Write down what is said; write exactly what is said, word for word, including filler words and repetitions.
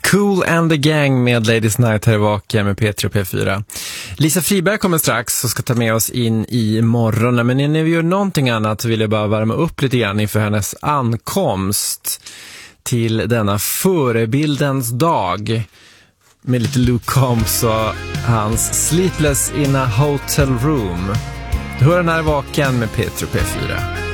Kool and the Gang med Ladies Night här i Vaken med P tre och P fyra. Lisa Friberg kommer strax och ska ta med oss in i morgonen. Men innan vi gör någonting annat så vill jag bara värma upp lite grann inför hennes ankomst till denna förebildens dag. Med lite Luke Combs och hans Sleepless in a Hotel Room. Du hör den här Vaken med P tre och P fyra.